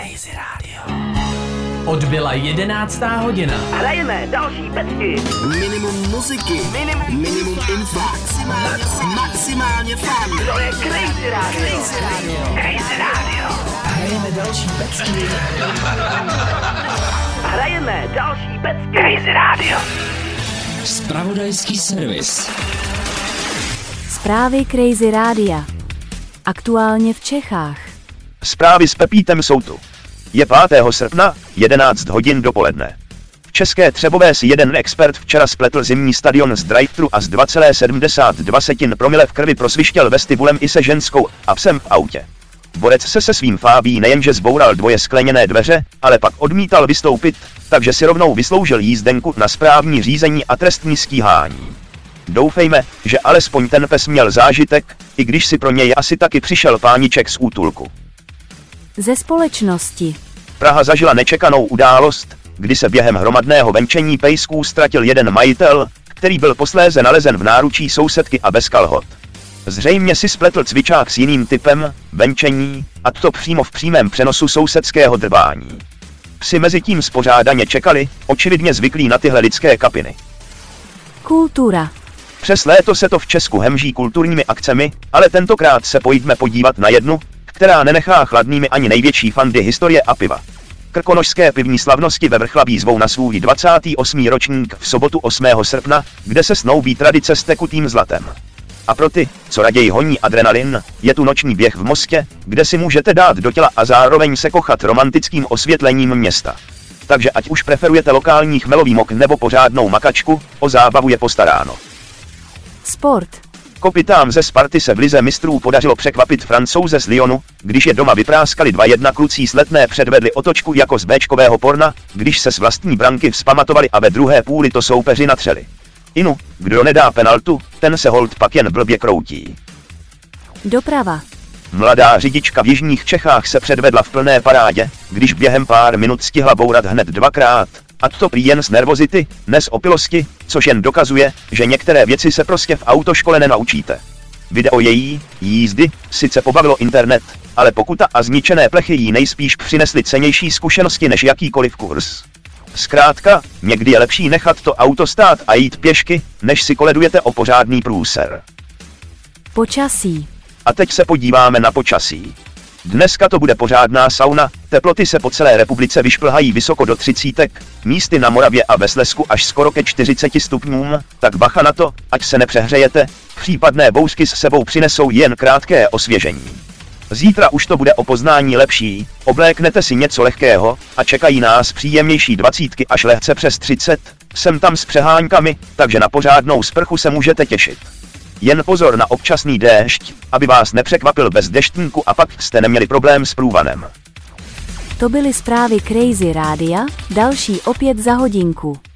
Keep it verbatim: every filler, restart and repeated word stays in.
Crazy Radio. Odbyla jedenáctá hodina. Hrajeme další pecky. Minimum muziky. Minimum, minimum info. Maximálně, maximálně fun. To je Crazy Radio. Crazy Radio. Crazy Radio. Hrajeme další pecky. Hrajeme další pecky. Crazy Radio. Zpravodajský servis. Zprávy Crazy Rádia. Aktuálně v Čechách. Zprávy s Pepítem jsou tu. Je pátého srpna, jedenáct hodin dopoledne. V České Třebové si jeden expert včera spletl zimní stadion z drive-thru a z dva celé sedmdesát dva promile v krvi prosvištěl vestibulem i se ženskou a psem v autě. Borec se se svým Fábí nejenže zboural dvoje skleněné dveře, ale pak odmítal vystoupit, takže si rovnou vysloužil jízdenku na správní řízení a trestní stíhání. Doufejme, že alespoň ten pes měl zážitek, i když si pro něj asi taky přišel pániček z útulku. Ze společnosti. Praha zažila nečekanou událost, kdy se během hromadného venčení pejsků ztratil jeden majitel, který byl posléze nalezen v náručí sousedky a bez kalhot. Zřejmě si spletl cvičák s jiným typem venčení, a to přímo v přímém přenosu sousedského drvání. Psi mezitím spořádaně čekali, očividně zvyklí na tyhle lidské kapiny. Kultura. Přes léto se to v Česku hemží kulturními akcemi, ale tentokrát se pojďme podívat na jednu, která nenechá chladnými ani největší fandy historie a piva. Krkonošské pivní slavnosti ve Vrchlabí zvou na svůj dvacátý osmý ročník v sobotu osmého srpna, kde se snoubí tradice s tekutým zlatem. A pro ty, co raději honí adrenalin, je tu noční běh v Mostě, kde si můžete dát do těla a zároveň se kochat romantickým osvětlením města. Takže ať už preferujete lokální chmelový mok nebo pořádnou makačku, o zábavu je postaráno. Sport. Kopitám ze Sparty se v lize mistrů podařilo překvapit Francouze z Lyonu, když je doma vypráskali dva jedna kluci z Letné předvedli otočku jako z béčkového porna, když se z vlastní branky vzpamatovali a ve druhé půli to soupeři natřeli. Inu, kdo nedá penaltu, ten se hold pak jen blbě kroutí. Doprava. Mladá řidička v jižních Čechách se předvedla v plné parádě, když během pár minut stihla bourat hned dvakrát, a to prý jen z nervozity, ne z opilosti, což jen dokazuje, že některé věci se prostě v autoškole nenaučíte. Video její jízdy sice pobavilo internet, ale pokuta a zničené plechy jí nejspíš přinesly cennější zkušenosti než jakýkoliv kurz. Zkrátka, někdy je lepší nechat to auto stát a jít pěšky, než si koledujete o pořádný průser. Počasí. A teď se podíváme na počasí. Dneska to bude pořádná sauna, teploty se po celé republice vyšplhají vysoko do třicítek, místy na Moravě a ve Slezsku až skoro ke čtyřiceti stupňům, tak bacha na to, ať se nepřehřejete, případné bouřky s sebou přinesou jen krátké osvěžení. Zítra už to bude o poznání lepší, obléknete si něco lehkého a čekají nás příjemnější dvacítky až lehce přes třicet, sem tam s přeháňkami, takže na pořádnou sprchu se můžete těšit. Jen pozor na občasný déšť, aby vás nepřekvapil bez deštníku a pak jste neměli problém s průvanem. To byly zprávy Crazy Rádia, další opět za hodinku.